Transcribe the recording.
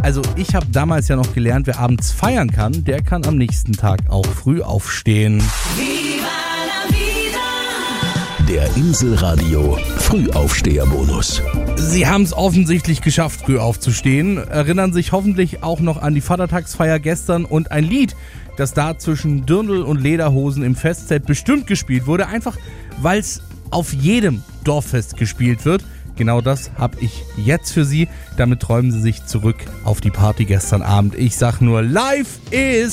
Also ich habe damals ja noch gelernt, wer abends feiern kann, der kann am nächsten Tag auch früh aufstehen. Der Inselradio Frühaufsteherbonus. Sie haben es offensichtlich geschafft, früh aufzustehen, erinnern sich hoffentlich auch noch an die Vatertagsfeier gestern und ein Lied, das da zwischen Dirndl und Lederhosen im Festzelt bestimmt gespielt wurde, einfach weil es auf jedem Dorffest gespielt wird. Genau das habe ich jetzt für Sie. Damit träumen Sie sich zurück auf die Party gestern Abend. Ich sag nur, life is